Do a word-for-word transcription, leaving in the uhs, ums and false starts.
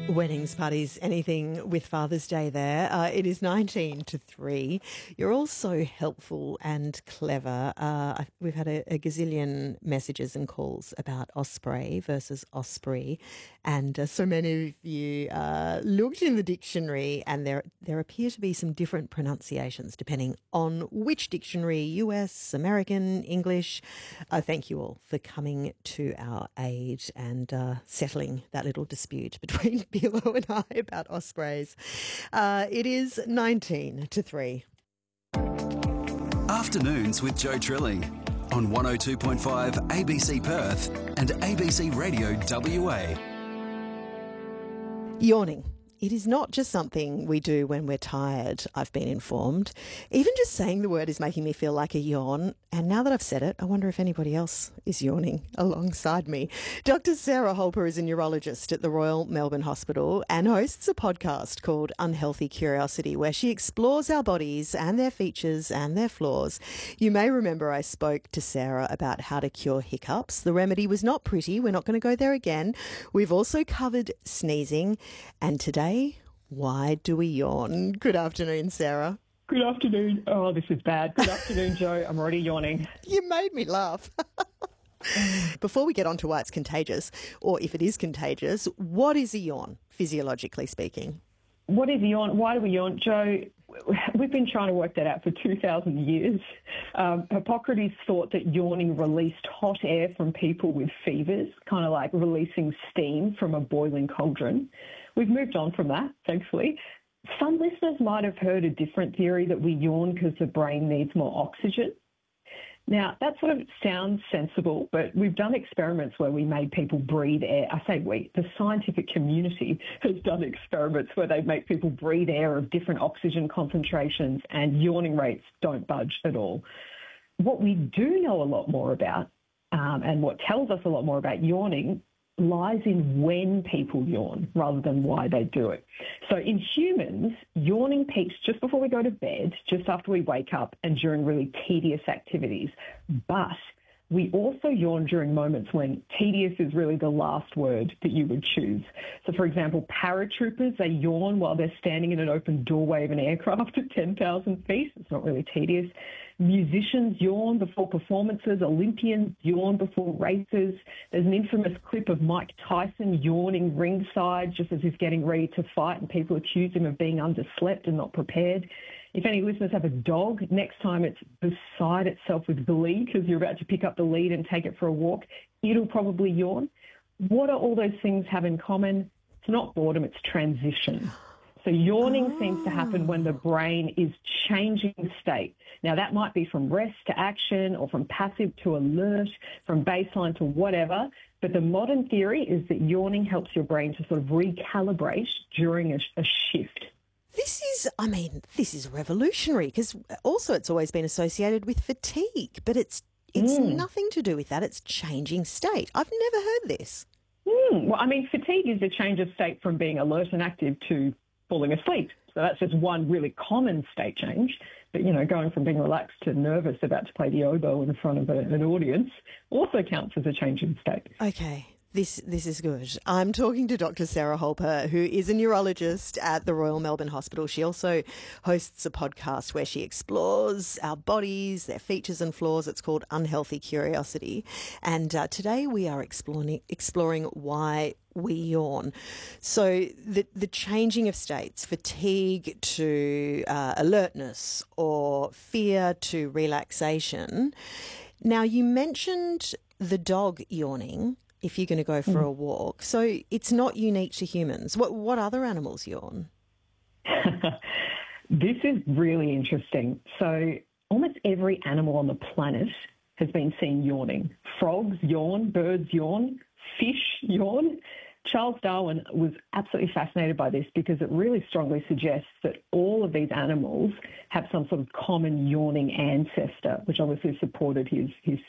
Weddings, parties, anything with Father's Day there. Uh, it is nineteen to three. You're all so helpful and clever. Uh, we've had a, a gazillion messages and calls about Osprey versus Osprey. And uh, so many of you uh, looked in the dictionary, and there there appear to be some different pronunciations depending on which dictionary, U S, American, English. Uh, thank you all for coming to our aid and uh, settling that little dispute between Bilo and I about ospreys. Uh, it is nineteen to three. Afternoons with Joe Trilling on one oh two point five A B C Perth and A B C Radio W A. Yawning. It is not just something we do when we're tired, I've been informed. Even just saying the word is making me feel like a yawn. And now that I've said it, I wonder if anybody else is yawning alongside me. Doctor Sarah Holper is a neurologist at the Royal Melbourne Hospital and hosts a podcast called Unhealthy Curiosity, where she explores our bodies and their features and their flaws. You may remember I spoke to Sarah about how to cure hiccups. The remedy was not pretty. We're not going to go there again. We've also covered sneezing. And today, why do we yawn? Good afternoon, Sarah. Good afternoon. Oh, this is bad. Good afternoon, Joe. I'm already yawning. You made me laugh. Before we get on to why it's contagious, or if it is contagious, what is a yawn, physiologically speaking? What is a yawn? Why do we yawn? Joe, we've been trying to work that out for two thousand years. Um, Hippocrates thought that yawning released hot air from people with fevers, kind of like releasing steam from a boiling cauldron. We've moved on from that, thankfully. Some listeners might have heard a different theory that we yawn because the brain needs more oxygen. Now, that sort of sounds sensible, but we've done experiments where we made people breathe air. I say we, the scientific community has done experiments where they make people breathe air of different oxygen concentrations, and yawning rates don't budge at all. What we do know a lot more about, um, and what tells us a lot more about yawning, lies in when people yawn rather than why they do it. So in humans, yawning peaks just before we go to bed, just after we wake up, and during really tedious activities. But we also yawn during moments when tedious is really the last word that you would choose. So, for example, paratroopers, they yawn while they're standing in an open doorway of an aircraft at ten thousand feet. It's not really tedious. Musicians yawn before performances. Olympians yawn before races. There's an infamous clip of Mike Tyson yawning ringside just as he's getting ready to fight, and people accuse him of being underslept and not prepared. If any listeners have a dog, next time it's beside itself with glee because you're about to pick up the lead and take it for a walk, it'll probably yawn. What do all those things have in common? It's not boredom, it's transition. So yawning oh. seems to happen when the brain is changing state. Now, that might be from rest to action or from passive to alert, from baseline to whatever. But the modern theory is that yawning helps your brain to sort of recalibrate during a, a shift. This is, I mean, this is revolutionary because also it's always been associated with fatigue, but it's it's mm. nothing to do with that. It's changing state. I've never heard this. Mm. Well, I mean, fatigue is a change of state from being alert and active to falling asleep. So that's just one really common state change. But, you know, going from being relaxed to nervous about to play the oboe in front of a, an audience also counts as a change in state. Okay. This this is good. I'm talking to Doctor Sarah Holper, who is a neurologist at the Royal Melbourne Hospital. She also hosts a podcast where she explores our bodies, their features and flaws. It's called Unhealthy Curiosity. And uh, today we are exploring exploring why we yawn. So the the changing of states, fatigue to uh, alertness, or fear to relaxation. Now, you mentioned the dog yawning if you're going to go for a walk. So it's not unique to humans. What what other animals yawn? This is really interesting. So almost every animal on the planet has been seen yawning. Frogs yawn, birds yawn, fish yawn. Charles Darwin was absolutely fascinated by this because it really strongly suggests that all of these animals have some sort of common yawning ancestor, which obviously supported his, his